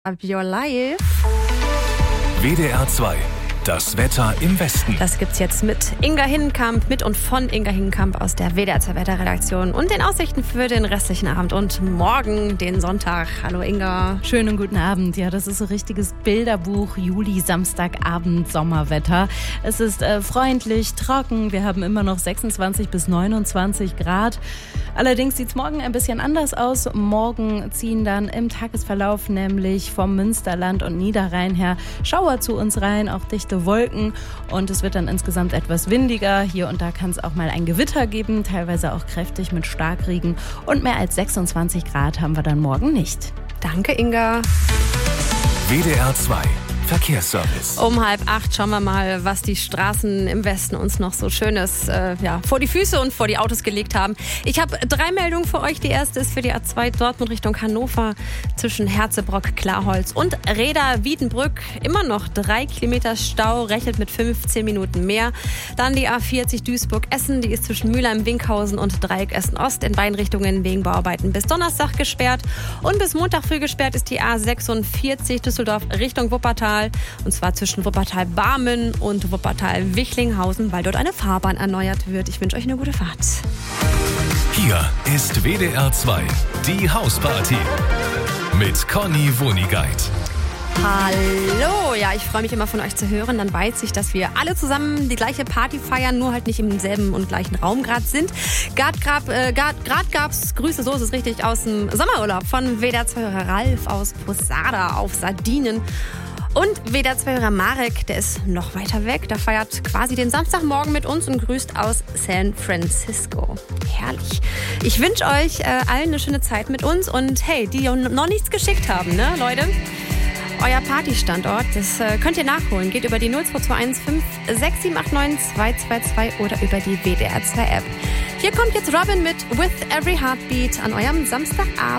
Up Your Life. WDR 2. Das Wetter im Westen. Das gibt's jetzt mit Inga Hinnenkamp, mit und von Inga Hinnenkamp aus der WDR 2 Wetterredaktion und den Aussichten für den restlichen Abend und morgen, den Sonntag. Hallo Inga. Schönen guten Abend. Ja, das ist so richtiges Bilderbuch Juli, Samstagabend, Sommerwetter. Es ist freundlich, trocken. Wir haben immer noch 26 bis 29 Grad. Allerdings sieht's morgen ein bisschen anders aus. Morgen ziehen dann im Tagesverlauf nämlich vom Münsterland und Niederrhein her Schauer zu uns rein, auch dichte Wolken, und es wird dann insgesamt etwas windiger. Hier und da kann es auch mal ein Gewitter geben, teilweise auch kräftig mit Starkregen, und mehr als 26 Grad haben wir dann morgen nicht. Danke, Inga. WDR 2. Verkehrsservice. Um 7:30 schauen wir mal, was die Straßen im Westen uns noch so Schönes vor die Füße und vor die Autos gelegt haben. Ich habe 3 Meldungen für euch. Die erste ist für die A2 Dortmund Richtung Hannover zwischen Herzebrock, Klarholz und Reda-Wiedenbrück. Immer noch 3 Kilometer Stau, rechnet mit 15 Minuten mehr. Dann die A40 Duisburg-Essen, die ist zwischen Mülheim-Winkhausen und Dreieck Essen-Ost in beiden Richtungen wegen Bauarbeiten bis Donnerstag gesperrt. Und bis Montag früh gesperrt ist die A46 Düsseldorf Richtung Wuppertal. Und zwar zwischen Wuppertal-Barmen und Wuppertal-Wichlinghausen, weil dort eine Fahrbahn erneuert wird. Ich wünsche euch eine gute Fahrt. Hier ist WDR 2, die Hausparty mit Conny Wonigkeit. Hallo, ja, ich freue mich immer von euch zu hören. Dann weiß ich, dass wir alle zusammen die gleiche Party feiern, nur halt nicht im selben und gleichen Raum gerade sind. Gerade gab's Grüße, so ist es richtig, aus dem Sommerurlaub von WDR 2-Hörer Ralf aus Posada auf Sardinien. Und WDR 2-Hörer Marek, der ist noch weiter weg. Der feiert quasi den Samstagmorgen mit uns und grüßt aus San Francisco. Herrlich. Ich wünsche euch allen eine schöne Zeit mit uns. Und hey, die noch nichts geschickt haben, ne, Leute? Euer Partystandort, das könnt ihr nachholen. Geht über die 02215 6789 222 oder über die WDR 2 App. Hier kommt jetzt Robin mit With Every Heartbeat an eurem Samstagabend.